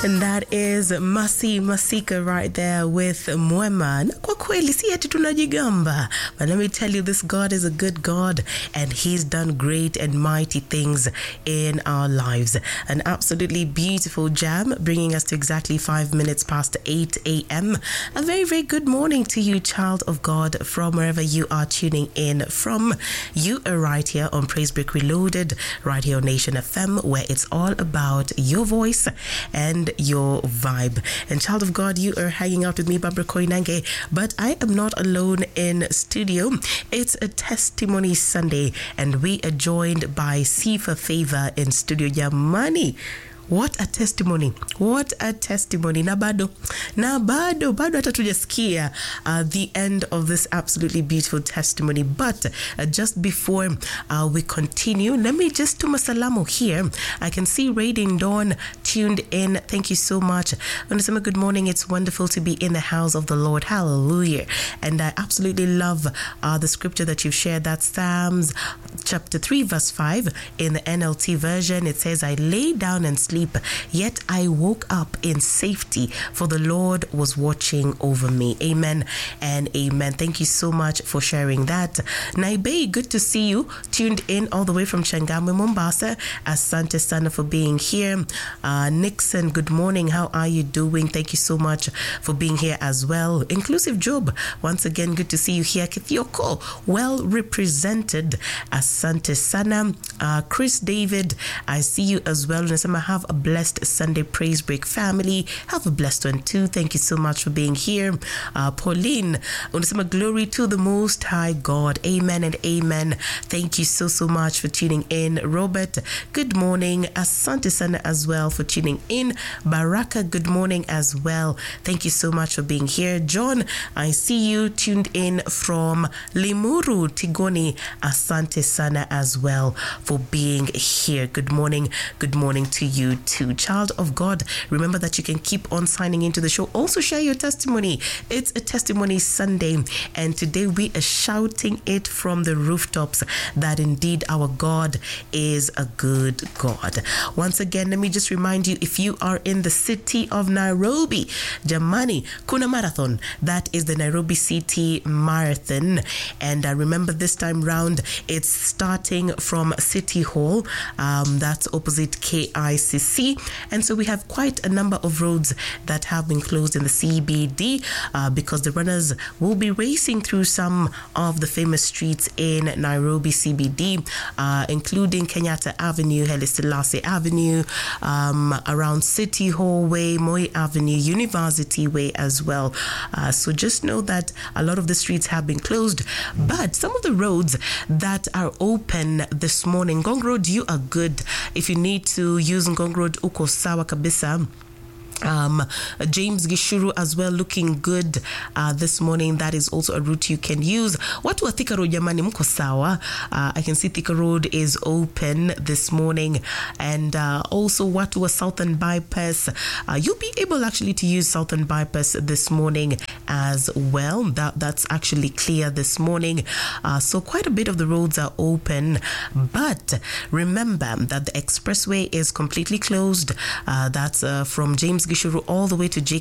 And that is Masi Masika right there with Mwema. Na kwa kweli si ati tunajigamba. But let me tell you, this God is a good God and He's done great and mighty things in our lives. An absolutely beautiful jam bringing us to exactly 5 minutes past 8 a.m. A very, very good morning to you, child of God, from wherever you are tuning in from. You are right here on Praise Break Reloaded, right here on Nation FM, where it's all about your voice and your vibe. And child of God, you are hanging out with me, Barbara Koinange, but I am not alone in studio. It's a testimony Sunday and we are joined by Sifa Favor in studio. Jamani, what a testimony. What a testimony. Na bado hata tujasikia the end of this absolutely beautiful testimony. But just before we continue, let me just do masalamu here. I can see Raiden Dawn tuned in. Thank you so much. Unasema good morning. It's wonderful to be in the house of the Lord. Hallelujah. And I absolutely love the scripture that you've shared. That's Psalms chapter 3 verse 5 in the NLT version. It says, I lay down and sleep, yet I woke up in safety, for the Lord was watching over me. Amen and amen. Thank you so much for sharing that. Naibei, good to see you. Tuned in all the way from Changamwe, Mombasa. Asante sana for being here. Nixon, good morning. How are you doing? Thank you so much for being here as well. Inclusive Job, once again, good to see you here. Kithioko, well represented. Asante sana. Chris David, I see you as well. Nasema, have a blessed Sunday, Praise Break family. Have a blessed one too. Thank you so much for being here. Pauline, unasema, glory to the Most High God. Amen and amen. Thank you so much for tuning in. Robert, good morning. Asante sana as well for tuning in. Baraka, good morning as well. Thank you so much for being here. John, I see you tuned in from Limuru, Tigoni. Asante sana as well for being here. Good morning to you too. Child of God, remember that you can keep on signing into the show. Also share your testimony. It's a testimony Sunday and today we are shouting it from the rooftops that indeed our God is a good God. Once again, let me just remind you, if you are in the city of Nairobi, Jamani, kuna marathon. That is the Nairobi City Marathon. And remember this time round, it's starting from City Hall. That's opposite KICC. And so we have quite a number of roads that have been closed in the CBD because the runners will be racing through some of the famous streets in Nairobi CBD, including Kenyatta Avenue, Haile Selassie Avenue, around City Hall Way, Moi Avenue, University Way as well. So just know that a lot of the streets have been closed, but some of the roads that are open this morning, Ngong Road, you are good. If you need to use Ngong Road, uko sawa kabisa. James Gishuru as well, looking good this morning. That is also a route you can use. Watu wa Thika Road, jamani, mko sawa. I can see Thika Road is open this morning, and also watu wa Southern Bypass, you'll be able actually to use Southern Bypass this morning as well. That's actually clear this morning. So quite a bit of the roads are open, but remember that the expressway is completely closed. That's from James Gishuru all the way to